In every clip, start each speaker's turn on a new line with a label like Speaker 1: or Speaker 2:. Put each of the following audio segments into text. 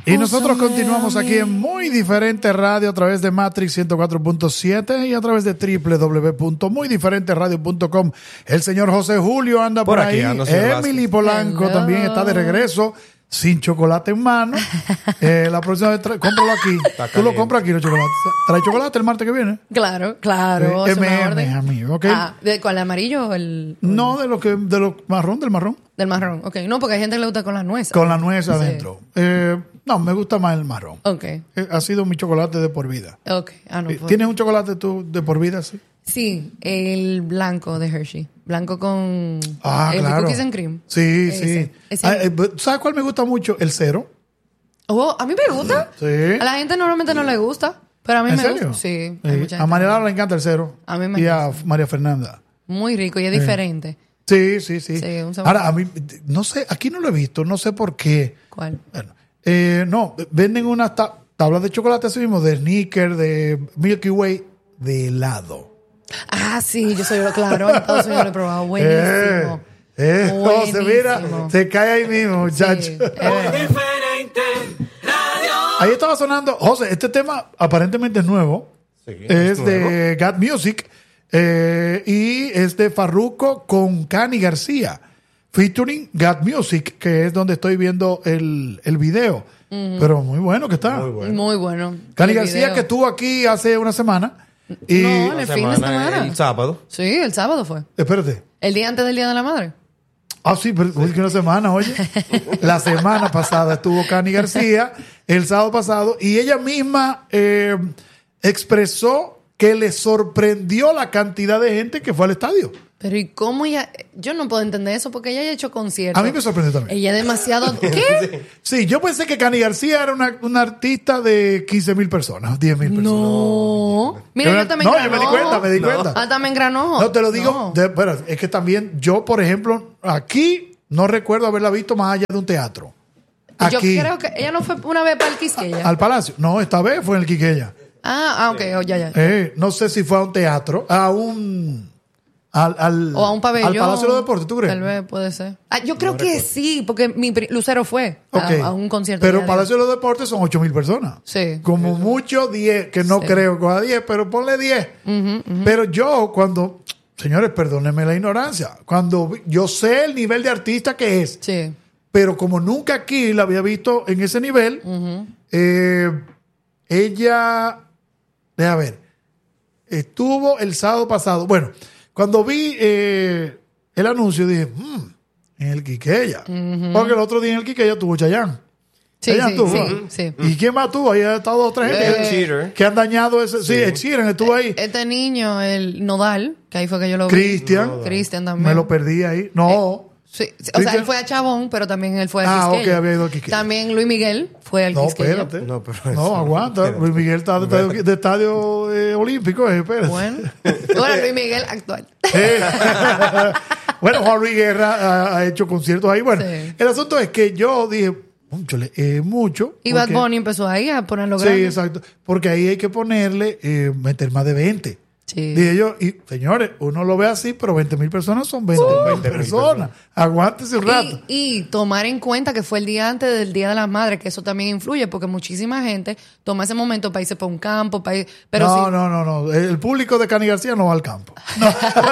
Speaker 1: Y nosotros continuamos aquí en Muy Diferente Radio a través de Matrix 104.7 y a través de www.muydiferenteradio.com. El señor José Julio anda por ahí. Emily Polanco también está de regreso, sin chocolate en mano. La próxima vez cómpralo aquí. Tú lo compras aquí, los chocolates. ¿Trae chocolate el martes que viene?
Speaker 2: Claro.
Speaker 1: Amigo, ¿okay?
Speaker 2: ¿Cuál, el amarillo o el...?
Speaker 1: No, de lo marrón, del marrón.
Speaker 2: Del marrón, ok. No, porque hay gente que le gusta con las nueces.
Speaker 1: Con la nuez adentro. No, me gusta más el marrón.
Speaker 2: Ok.
Speaker 1: Ha sido mi chocolate de por vida.
Speaker 2: Ok.
Speaker 1: ¿Tienes un chocolate tú de por vida, sí?
Speaker 2: Sí, el blanco de Hershey. Blanco con
Speaker 1: claro.
Speaker 2: cookies and cream.
Speaker 1: Sí,
Speaker 2: Ese.
Speaker 1: ¿Sabes cuál me gusta mucho? El cero.
Speaker 2: Oh, a mí me gusta.
Speaker 1: Sí.
Speaker 2: A la gente normalmente no le gusta, pero a mí me gusta. Sí.
Speaker 1: A María Laura le encanta el cero.
Speaker 2: A mí me
Speaker 1: y
Speaker 2: gusta.
Speaker 1: a María Fernanda.
Speaker 2: Muy rico y es diferente.
Speaker 1: Sí.
Speaker 2: Un sabor.
Speaker 1: Ahora, a mí, no sé, aquí no lo he visto, no sé por qué.
Speaker 2: ¿Cuál?
Speaker 1: Bueno, no, venden unas tablas de chocolate así mismo, de Snickers, de Milky Way, de helado.
Speaker 2: Ah, sí, yo soy claro. En Estados Unidos lo he probado. Buenísimo.
Speaker 1: José, mira, se cae ahí mismo, muchacho.
Speaker 2: Sí,
Speaker 1: ahí estaba sonando. José, este tema aparentemente es nuevo.
Speaker 3: Sí,
Speaker 1: es
Speaker 3: nuevo.
Speaker 1: de Got Music. Y es de Farruko con Cani García. Featuring Got Music, que es donde estoy viendo el video. Pero muy bueno que está.
Speaker 2: Muy bueno.
Speaker 1: Cani
Speaker 2: El
Speaker 1: García,
Speaker 2: video.
Speaker 1: que estuvo aquí hace una semana. Y,
Speaker 2: No, en el fin de semana.
Speaker 3: El sábado.
Speaker 2: Sí, el sábado fue.
Speaker 1: espérate.
Speaker 2: El día antes del Día de la Madre.
Speaker 1: Ah, sí, pero es que una semana, oye. La semana pasada estuvo Cani García, el sábado pasado, y ella misma expresó que le sorprendió la cantidad de gente que fue al estadio.
Speaker 2: Pero ¿y cómo ella? Yo no puedo entender eso porque ella ha hecho conciertos.
Speaker 1: A mí me sorprendió también.
Speaker 2: Ella es demasiado... ¿Qué?
Speaker 1: Sí, yo pensé que Cani García era una artista de 15,000 personas, 10,000 personas.
Speaker 2: No. Mira, yo también
Speaker 1: No, yo me di cuenta.
Speaker 2: Ah, también Granojo.
Speaker 1: No, te lo digo, espera, es que también yo, por ejemplo, aquí no recuerdo haberla visto más allá de un teatro. Aquí,
Speaker 2: Yo creo que ella no fue una vez para el Quisqueya.
Speaker 1: al Palacio. No, esta vez fue en el Quiqueya.
Speaker 2: Ok, ya.
Speaker 1: No sé si fue a un teatro, o a un
Speaker 2: pabellón.
Speaker 1: Al Palacio de los Deportes, ¿tú crees?
Speaker 2: Tal vez puede ser. Yo creo que sí, porque Lucero fue
Speaker 1: Ok.
Speaker 2: a un concierto.
Speaker 1: Pero
Speaker 2: de
Speaker 1: Palacio de los Deportes son 8,000 personas.
Speaker 2: Sí.
Speaker 1: Como mucho 10, que no creo que a 10, pero ponle 10. Pero yo señores, perdónenme la ignorancia, yo sé el nivel de artista que es,
Speaker 2: Sí.
Speaker 1: pero como nunca aquí la había visto en ese nivel, ella, deja ver, estuvo el sábado pasado. Bueno, cuando vi el anuncio dije, en el Quiqueya. Porque el otro día en el Quiqueya tuvo Chayanne.
Speaker 2: Sí,
Speaker 1: Chayanne tuvo.
Speaker 2: sí.
Speaker 1: ¿Y quién más tuvo? Ahí ha estado otra gente
Speaker 3: Cheater.
Speaker 1: que han dañado ese. Sí, Ed Sheeran estuvo ahí.
Speaker 2: Este niño, el Nodal, que ahí fue que yo lo vi. Cristian también.
Speaker 1: Me lo perdí ahí. No.
Speaker 2: Sí, o sea, él fue a Chabón, pero también él fue a Quisqueya.
Speaker 1: Ok, había ido a Quisqueya.
Speaker 2: También Luis Miguel fue al
Speaker 1: No,
Speaker 2: Quisqueya.
Speaker 1: espérate.
Speaker 3: No, pero
Speaker 1: No, aguanta. Luis Miguel está de estadio olímpico. Espérate.
Speaker 2: Bueno, Luis Miguel actual.
Speaker 1: Bueno, Juan Luis Guerra ha hecho conciertos ahí. Bueno,
Speaker 2: Sí.
Speaker 1: el asunto es que yo dije, mucho.
Speaker 2: Y Bad
Speaker 1: porque-
Speaker 2: Bunny empezó ahí a ponerlo
Speaker 1: Sí,
Speaker 2: grande.
Speaker 1: exacto. Porque ahí hay que ponerle, meter más de 20.
Speaker 2: Sí.
Speaker 1: Dije yo, y señores, uno lo ve así, pero 20,000 personas son 20,000 personas. Aguántese un rato.
Speaker 2: Y tomar en cuenta que fue el día antes del Día de las Madres, que eso también influye, porque muchísima gente toma ese momento para irse para un campo, pero
Speaker 1: No. El público de Cani García no va al campo. No.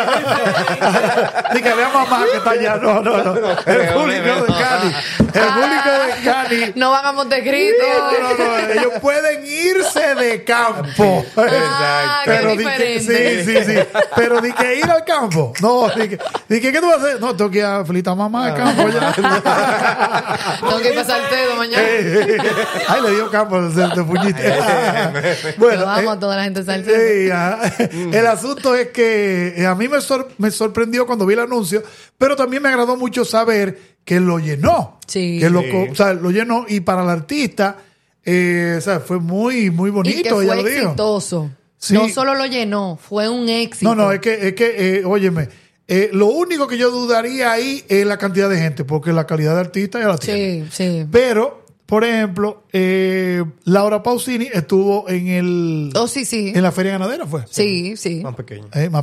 Speaker 1: Ni que vea mamá que está allá. No. El público de Cani. El público de Cani.
Speaker 2: no van a Montecristo.
Speaker 1: No. Ellos pueden irse de campo.
Speaker 2: Qué
Speaker 1: di que,
Speaker 2: diferente.
Speaker 1: sí. Pero di que ir al campo. No, di que ¿qué tú vas a hacer? No, tengo que ir a felicitar a mamá al campo ya.
Speaker 2: Tengo que pasar el dedo mañana.
Speaker 1: Ay, le dio campo de puñite.
Speaker 2: Bueno, vamos a toda la gente salsa.
Speaker 1: El asunto es que a mí me sorprendió cuando vi el anuncio, pero también me agradó mucho saber que lo llenó.
Speaker 2: Sí.
Speaker 1: Que lo llenó, y para el artista, fue muy, muy bonito.
Speaker 2: Y que fue
Speaker 1: ella lo dijo.
Speaker 2: exitoso.
Speaker 1: Sí.
Speaker 2: No solo lo llenó, fue un éxito.
Speaker 1: No, es que óyeme, lo único que yo dudaría ahí es la cantidad de gente, porque la calidad de artista ya la tiene.
Speaker 2: Sí.
Speaker 1: Pero, por ejemplo, Laura Pausini estuvo en en la Feria Ganadera, ¿fue?
Speaker 2: Sí.
Speaker 3: Más pequeño.
Speaker 1: Más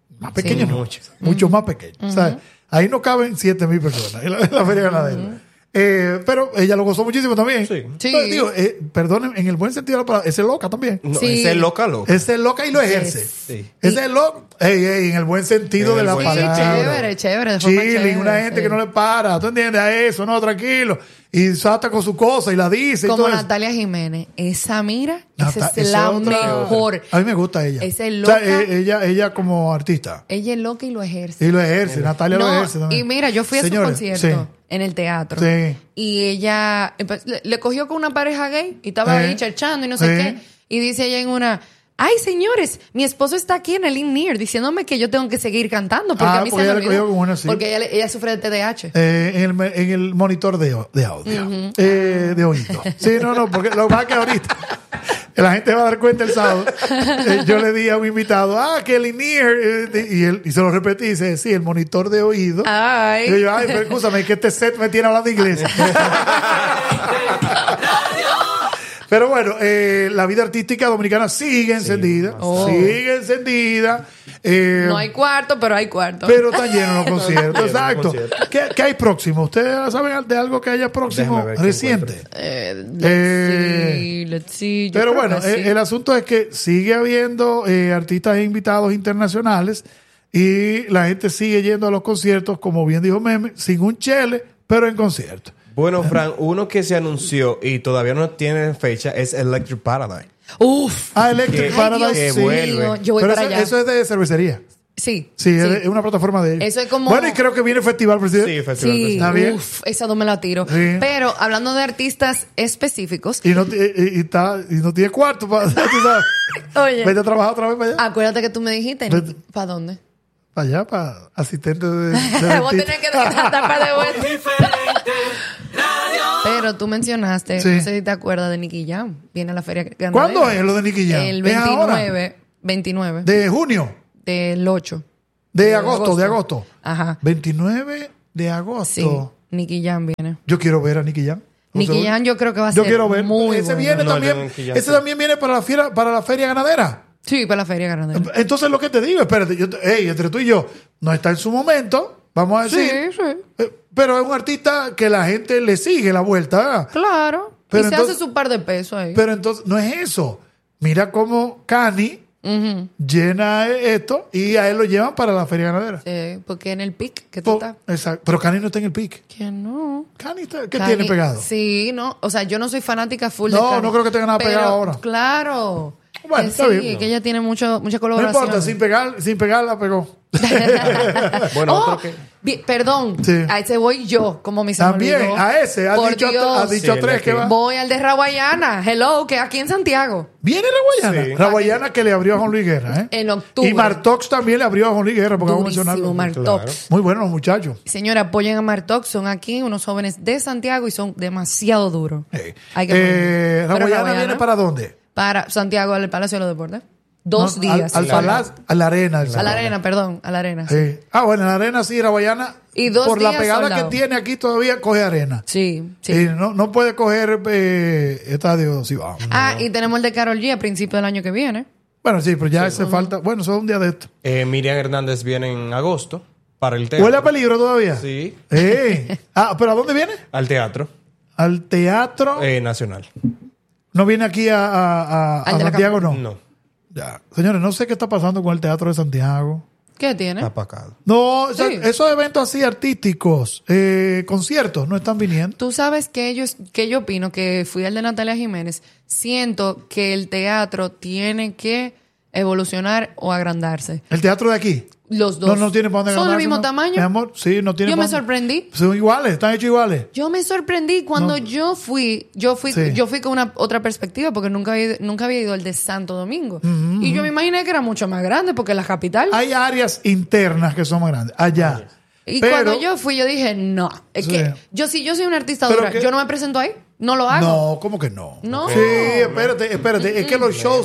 Speaker 1: pequeño,
Speaker 3: Sí,
Speaker 1: mucho más pequeño. O sea, ahí no caben 7,000 personas en la Feria Ganadera. Pero ella lo gozó muchísimo también.
Speaker 2: Sí.
Speaker 1: Entonces, digo, perdonen, en el buen sentido de la palabra, ese loca también.
Speaker 3: No, ese loca.
Speaker 1: Ese loca y lo ejerce.
Speaker 3: Sí.
Speaker 1: Ese loca, en el buen sentido de la palabra.
Speaker 2: Chévere.
Speaker 1: Chilling, una gente que no le para, ¿tú entiendes? A eso, no, tranquilo. Y salta con su cosa y la dice.
Speaker 2: Como
Speaker 1: y todo
Speaker 2: Natalia
Speaker 1: eso.
Speaker 2: Jiménez. Esa es la mejor.
Speaker 1: A mí me gusta ella.
Speaker 2: Esa es loca.
Speaker 1: O sea, ella como artista.
Speaker 2: Ella es loca y lo ejerce.
Speaker 1: Y lo ejerce. Natalia lo ejerce también.
Speaker 2: Y mira, yo fui a su concierto en el teatro.
Speaker 1: Sí.
Speaker 2: Y ella le cogió con una pareja gay y estaba ahí charchando y no sé qué. Y dice ella en una... Ay, señores, mi esposo está aquí en el in-ear diciéndome que yo tengo que seguir cantando porque a mí se me olvidó. Porque ella sufre de TDAH.
Speaker 1: En el monitor de audio. De oído. Sí, no, porque lo que pasa es que ahorita la gente va a dar cuenta el sábado. Yo le di a un invitado, que el in-ear, y se lo repetí y dice, sí, el monitor de oído.
Speaker 2: Ay.
Speaker 1: Y yo, pero escúchame, que este set me tiene hablando inglés. Pero bueno, la vida artística dominicana sigue encendida. Sigue encendida.
Speaker 2: No hay cuarto, pero hay cuarto.
Speaker 1: Pero están llenos los conciertos. Exacto. ¿Qué hay próximo? ¿Ustedes saben de algo que haya próximo reciente?
Speaker 2: Let's see.
Speaker 1: Pero bueno, el asunto es que sigue habiendo artistas e invitados internacionales y la gente sigue yendo a los conciertos, como bien dijo Meme, sin un chele, pero en concierto.
Speaker 3: Bueno, Fran, uno que se anunció y todavía no tiene fecha es Electric Paradise.
Speaker 2: Uf.
Speaker 1: Electric Paradise,
Speaker 3: sí. Vuelve.
Speaker 2: Yo voy
Speaker 1: pero
Speaker 2: para allá.
Speaker 1: Eso es de cervecería.
Speaker 2: Sí.
Speaker 1: Es una plataforma de ellos.
Speaker 2: Eso es como...
Speaker 1: Bueno, y creo que viene el festival, presidente.
Speaker 3: Sí, festival.
Speaker 2: Sí,
Speaker 1: ¿Está bien?
Speaker 2: Esa no me la tiro. Sí. Pero hablando de artistas específicos...
Speaker 1: Y no tiene cuarto para...
Speaker 2: Oye.
Speaker 1: Vete a trabajar otra vez para allá.
Speaker 2: Acuérdate que tú me dijiste. ¿Para dónde?
Speaker 1: Para allá, para asistente de
Speaker 2: Voy a tener que tapar de vuelta. Pero tú mencionaste, no sé si te acuerdas de Nicky Jam. Viene a la feria ganadera.
Speaker 1: ¿Cuándo es lo de Nicky Jam?
Speaker 2: El 29.
Speaker 1: ¿De junio?
Speaker 2: Del 8.
Speaker 1: De agosto.
Speaker 2: Ajá.
Speaker 1: 29 de agosto.
Speaker 2: Sí, Nicky Jam viene.
Speaker 1: Yo quiero ver a Nicky Jam.
Speaker 2: Nicky Jam yo creo que va a ser muy
Speaker 1: ese
Speaker 2: bueno.
Speaker 1: Viene también, ese también viene para la feria ganadera.
Speaker 2: Sí, para la feria ganadera.
Speaker 1: Entonces lo que te digo, espérate, entre tú y yo, no está en su momento, vamos a decir.
Speaker 2: Sí.
Speaker 1: Pero es un artista que la gente le sigue la vuelta, ¿verdad?
Speaker 2: Claro. Pero y entonces, se hace su par de pesos ahí.
Speaker 1: Pero entonces, no es eso. Mira cómo Cani llena esto y a él lo llevan para la feria ganadera.
Speaker 2: Sí, porque en el pic que tú estás.
Speaker 1: Exacto. Pero Cani no está en el pic.
Speaker 2: Que no.
Speaker 1: Cani está, ¿qué tiene pegado?
Speaker 2: Sí, no. O sea, yo no soy fanática full de Cani.
Speaker 1: No creo que tenga nada pegado ahora.
Speaker 2: Claro.
Speaker 1: Bueno, está bien.
Speaker 2: Que ella tiene mucha colaboración.
Speaker 1: No importa, sin pegar la pegó.
Speaker 3: Bueno, otro que...
Speaker 2: Perdón, a ese voy yo, como mis amigos.
Speaker 1: También, a ese, has dicho tres que va.
Speaker 2: Voy al de Raguayana, hello, que aquí en Santiago.
Speaker 1: ¿Viene Raguayana? Sí. Raguayana que le abrió a Juan Luis Guerra, ¿eh?
Speaker 2: En octubre.
Speaker 1: Y Martox también le abrió a Juan Luis Guerra, porque vamos a mencionarlo.
Speaker 2: Martox.
Speaker 1: Claro. Muy buenos los muchachos.
Speaker 2: Señora, apoyen a Martox, son aquí unos jóvenes de Santiago y son demasiado duros. Hay que
Speaker 1: ¿Raguayana viene para dónde?
Speaker 2: Para Santiago, al Palacio de los Deportes. 2 días.
Speaker 1: Al Palacio, a la Arena.
Speaker 2: A la Arena, perdón, a la Arena.
Speaker 1: Sí. Bueno, en la Arena sí, Raguayana.
Speaker 2: Y 2
Speaker 1: por
Speaker 2: días
Speaker 1: la pegada
Speaker 2: soldado.
Speaker 1: que tiene aquí todavía coge arena.
Speaker 2: Sí.
Speaker 1: Y no puede coger estadio Cibao.
Speaker 2: Y tenemos el de Karol G a principios del año que viene.
Speaker 1: Bueno, sí, pero ya hace falta. Bueno, eso es un día de esto.
Speaker 3: Miriam Hernández viene en agosto para el teatro.
Speaker 1: ¿Huele a peligro todavía?
Speaker 3: Sí.
Speaker 1: ¿Pero a dónde viene?
Speaker 3: Al teatro.
Speaker 1: ¿Al Teatro
Speaker 3: Nacional.
Speaker 1: ¿No viene aquí a Santiago, no?
Speaker 3: No.
Speaker 1: Ya. Señores, no sé qué está pasando con el Teatro de Santiago.
Speaker 2: ¿Qué tiene?
Speaker 3: Apacado.
Speaker 1: No, esos eventos así artísticos, conciertos, no están viniendo.
Speaker 2: Tú sabes que yo opino que fui al de Natalia Jiménez. Siento que el teatro tiene que evolucionar o agrandarse.
Speaker 1: ¿El teatro de aquí?
Speaker 2: Los dos.
Speaker 1: No tiene para dónde
Speaker 2: ¿Son del
Speaker 1: agrandarse,
Speaker 2: mismo
Speaker 1: ¿no?
Speaker 2: tamaño?
Speaker 1: Mi amor, sí, no tiene.
Speaker 2: Yo me sorprendí.
Speaker 1: Son iguales, están hechos iguales.
Speaker 2: Yo me sorprendí cuando yo fui con una otra perspectiva porque nunca había ido al de Santo Domingo. Y yo me imaginé que era mucho más grande porque la capital.
Speaker 1: Hay áreas internas que son más grandes. Allá.
Speaker 2: Y cuando yo fui, yo dije, no. Es que si yo soy un artista dura, yo no me presento ahí. No lo hago.
Speaker 1: No, ¿cómo que no?
Speaker 2: No.
Speaker 1: Sí, espérate. Es que los shows,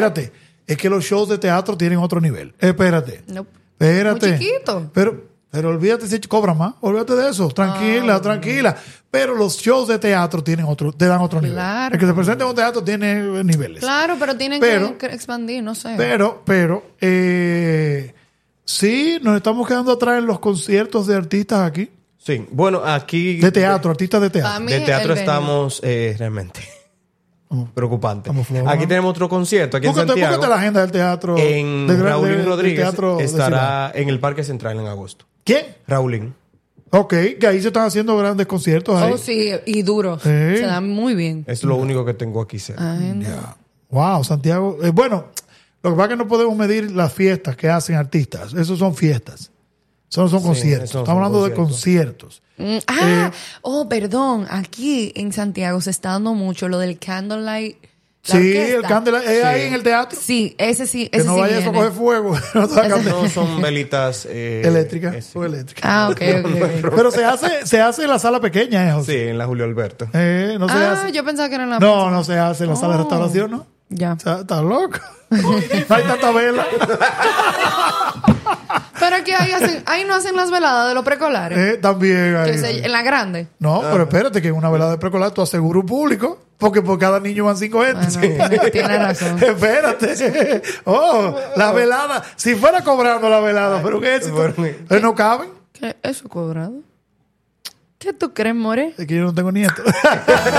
Speaker 1: es que los shows de teatro tienen otro nivel. Espérate.
Speaker 2: Nope.
Speaker 1: Espérate.
Speaker 2: Muy chiquito.
Speaker 1: Pero olvídate si cobra más. Olvídate de eso. Tranquila. Pero los shows de teatro te dan otro nivel.
Speaker 2: Claro.
Speaker 1: El que se presenta en un teatro tiene niveles.
Speaker 2: Claro, pero tienen que expandir, no sé.
Speaker 1: Sí, nos estamos quedando atrás en los conciertos de artistas aquí.
Speaker 3: Sí, bueno, aquí...
Speaker 1: De teatro, artistas de teatro.
Speaker 3: De teatro estamos realmente preocupante. Aquí tenemos otro concierto, aquí en Santiago.
Speaker 1: Búscate la agenda del teatro.
Speaker 3: En Raulín Rodríguez estará en el Parque Central en agosto.
Speaker 1: ¿Quién?
Speaker 3: Raulín.
Speaker 1: Ok, que ahí se están haciendo grandes conciertos. Ahí.
Speaker 2: Oh, sí, y duros. Se dan muy bien.
Speaker 3: Es lo único que tengo aquí cerca.
Speaker 1: Yeah. Wow, Santiago. Bueno, lo que pasa es que no podemos medir las fiestas que hacen artistas. Esos son fiestas. Eso no son conciertos. Estamos hablando de conciertos.
Speaker 2: Perdón. Aquí en Santiago se está dando mucho lo del Candlelight.
Speaker 1: Sí, el Candlelight. ¿Es ahí en el teatro?
Speaker 2: Sí, ese sí.
Speaker 1: Que no vaya eso a coger fuego.
Speaker 3: No son velitas
Speaker 1: eléctricas. O eléctricas.
Speaker 2: Ah, ok.
Speaker 1: Pero se hace en la sala pequeña, José.
Speaker 3: Sí, en la Julio Alberto.
Speaker 1: No se hace.
Speaker 2: Yo pensaba que era en la...
Speaker 1: No se hace en la sala de restauración, ¿no?
Speaker 2: Ya.
Speaker 1: Está loco. No hay tanta vela.
Speaker 2: Pero aquí ahí no hacen las veladas de los precolares.
Speaker 1: También hay.
Speaker 2: En la grande.
Speaker 1: No, pero espérate, que en una velada de precolar tú aseguras un público. Porque por cada niño van 5 gentes.
Speaker 2: Bueno, tiene razón.
Speaker 1: Espérate. La velada. Si fuera cobrando la velada, pero un éxito. ¿No caben?
Speaker 2: ¿Qué? ¿Eso cobrado? ¿Qué tú crees, more?
Speaker 1: Es que yo no tengo nietos.